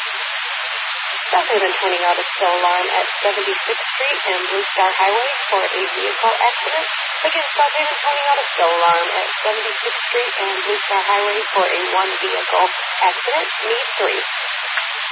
South Haven turning out a still alarm at 76th Street and Blue Star Highway for a vehicle accident. Again, South Haven turning out a still alarm at 76th Street and Blue Star Highway for a one-vehicle accident. Need 3.